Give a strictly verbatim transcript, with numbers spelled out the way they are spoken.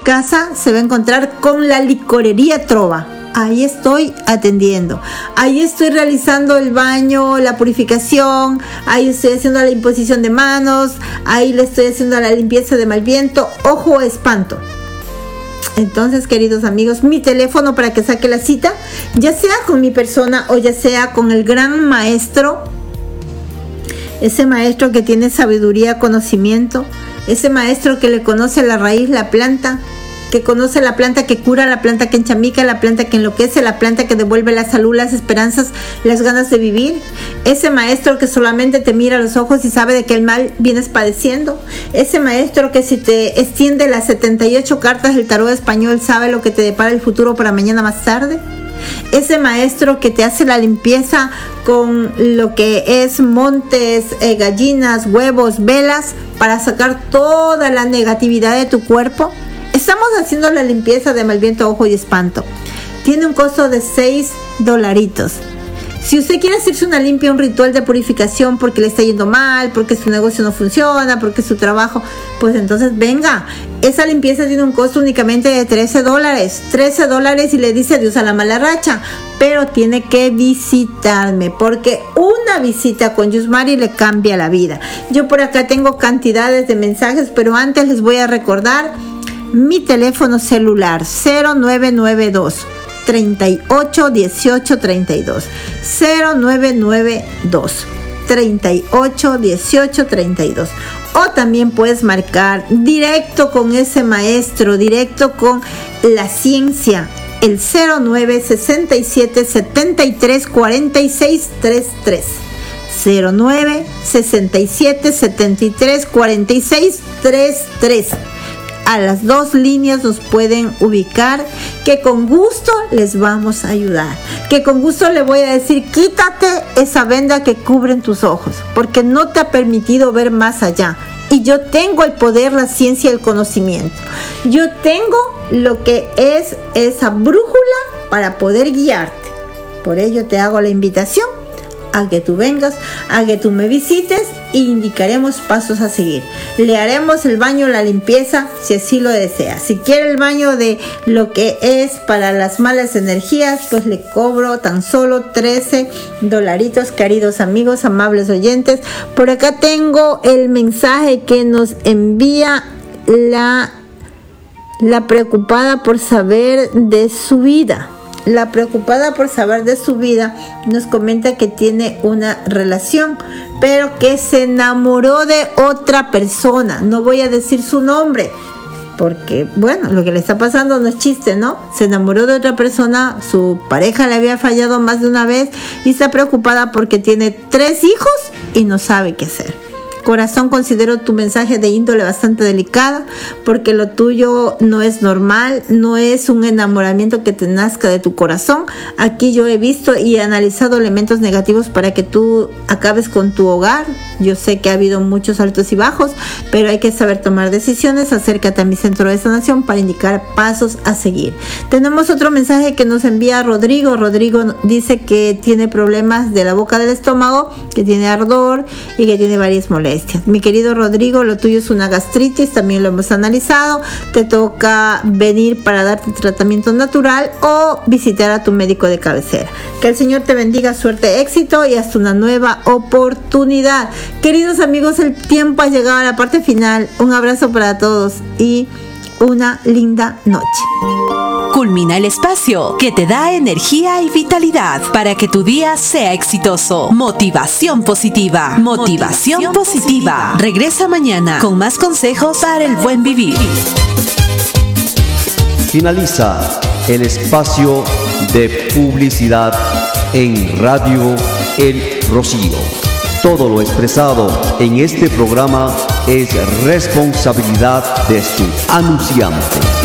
casa se va a encontrar con la licorería Trova. Ahí estoy atendiendo, ahí estoy realizando el baño, la purificación, ahí estoy haciendo la imposición de manos, ahí le estoy haciendo la limpieza de mal viento, ojo, espanto. Entonces, queridos amigos, mi teléfono para que saque la cita, ya sea con mi persona o ya sea con el gran maestro, ese maestro que tiene sabiduría, conocimiento, ese maestro que le conoce la raíz, la planta, que conoce la planta que cura, la planta que enchamica, la planta que enloquece, la planta que devuelve la salud, las esperanzas, las ganas de vivir. Ese maestro que solamente te mira a los ojos y sabe de qué mal vienes padeciendo. Ese maestro que si te extiende las setenta y ocho cartas del tarot español sabe lo que te depara el futuro para mañana más tarde. Ese maestro que te hace la limpieza con lo que es montes, eh, gallinas, huevos, velas para sacar toda la negatividad de tu cuerpo. Estamos haciendo la limpieza de mal viento, ojo y espanto. Tiene un costo de seis dolaritos. Si usted quiere hacerse una limpia, un ritual de purificación porque le está yendo mal, porque su negocio no funciona, porque su trabajo, pues entonces venga. Esa limpieza tiene un costo únicamente de trece dólares. trece dólares y le dice adiós a la mala racha. Pero tiene que visitarme porque una visita con Yusmari le cambia la vida. Yo por acá tengo cantidades de mensajes, pero antes les voy a recordar mi teléfono celular cero nueve nueve dos, treinta y ocho, dieciocho, treinta y dos. cero nueve nueve dos, treinta y ocho, dieciocho, treinta y dos. O también puedes marcar directo con ese maestro, directo con la ciencia, el cero nueve sesenta y siete, setenta y tres, cuarenta y seis, treinta y tres. cero nueve sesenta y siete, setenta y tres, cuarenta y seis, treinta y tres. A las dos líneas nos pueden ubicar, que con gusto les vamos a ayudar, que con gusto le voy a decir, quítate esa venda que cubre tus ojos, porque no te ha permitido ver más allá. Y yo tengo el poder, la ciencia y el conocimiento. Yo tengo lo que es esa brújula para poder guiarte. Por ello te hago la invitación a que tú vengas, a que tú me visites e indicaremos pasos a seguir. Le haremos el baño, la limpieza, si así lo desea. Si quiere el baño de lo que es para las malas energías, pues le cobro tan solo trece dolaritos, queridos amigos, amables oyentes. Por acá tengo el mensaje que nos envía la, la preocupada por saber de su vida. La preocupada por saber de su vida nos comenta que tiene una relación, pero que se enamoró de otra persona. No voy a decir su nombre, porque, bueno, lo que le está pasando no es chiste, ¿no? Se enamoró de otra persona, su pareja le había fallado más de una vez y está preocupada porque tiene tres hijos y no sabe qué hacer. Corazón, considero tu mensaje de índole bastante delicada, porque lo tuyo no es normal, no es un enamoramiento que te nazca de tu corazón. Aquí yo he visto y he analizado elementos negativos para que tú acabes con tu hogar. Yo sé que ha habido muchos altos y bajos, pero hay que saber tomar decisiones. Acércate a mi centro de sanación para indicar pasos a seguir. Tenemos otro mensaje que nos envía Rodrigo. Rodrigo dice que tiene problemas de la boca del estómago, que tiene ardor y que tiene varias molestias. Mi querido Rodrigo, lo tuyo es una gastritis, también lo hemos analizado. Te toca venir para darte tratamiento natural o visitar a tu médico de cabecera. Que el Señor te bendiga, suerte, éxito y hasta una nueva oportunidad. Queridos amigos, el tiempo ha llegado a la parte final. Un abrazo para todos y una linda noche. Culmina el espacio que te da energía y vitalidad para que tu día sea exitoso. Motivación positiva. Motivación, Motivación positiva. positiva. Regresa mañana con más consejos para el buen vivir. Finaliza el espacio de publicidad en Radio El Rocío. Todo lo expresado en este programa es responsabilidad de su anunciante.